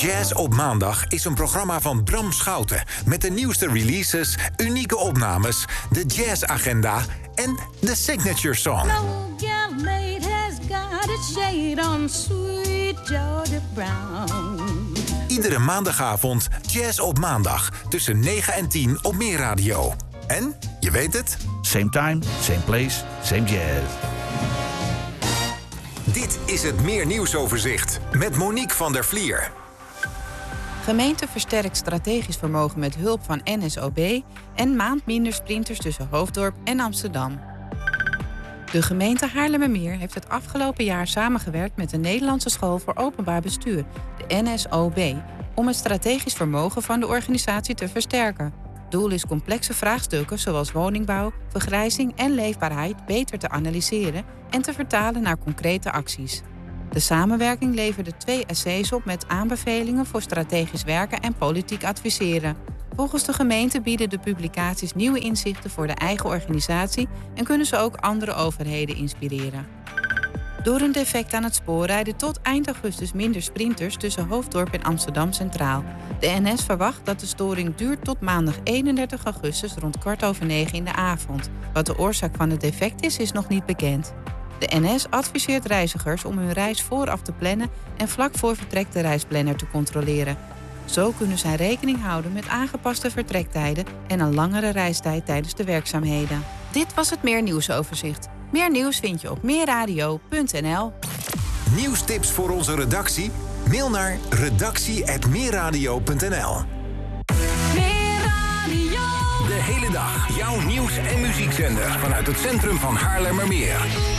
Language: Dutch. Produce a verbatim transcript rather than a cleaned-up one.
Jazz op maandag is een programma van Bram Schouten met de nieuwste releases, unieke opnames, de jazzagenda en de signature song. No gal mate has got a shade on sweet Georgia Brown. Iedere maandagavond Jazz op maandag tussen negen en tien op Meer Radio. En, je weet het, same time, same place, same jazz. Dit is het Meer Nieuwsoverzicht met Monique van der Vlier. Gemeente versterkt strategisch vermogen met hulp van N S O B en maand minder sprinters tussen Hoofddorp en Amsterdam. De gemeente Haarlemmermeer heeft het afgelopen jaar samengewerkt met de Nederlandse School voor Openbaar Bestuur, de N S O B, om het strategisch vermogen van de organisatie te versterken. Doel is complexe vraagstukken zoals woningbouw, vergrijzing en leefbaarheid beter te analyseren en te vertalen naar concrete acties. De samenwerking leverde twee essays op met aanbevelingen voor strategisch werken en politiek adviseren. Volgens de gemeente bieden de publicaties nieuwe inzichten voor de eigen organisatie en kunnen ze ook andere overheden inspireren. Door een defect aan het spoor rijden tot eind augustus minder sprinters tussen Hoofddorp en Amsterdam Centraal. De N S verwacht dat de storing duurt tot maandag eenendertig augustus rond kwart over negen in de avond. Wat de oorzaak van het defect is, is nog niet bekend. De N S adviseert reizigers om hun reis vooraf te plannen en vlak voor vertrek de reisplanner te controleren. Zo kunnen zij rekening houden met aangepaste vertrektijden en een langere reistijd tijdens de werkzaamheden. Dit was het Meer Nieuwsoverzicht. Meer nieuws vind je op meerradio punt n l. Nieuwstips voor onze redactie? Mail naar redactie apenstaartje meerradio punt n l. Meerradio. De hele dag jouw nieuws- en muziekzender vanuit het centrum van Haarlemmermeer.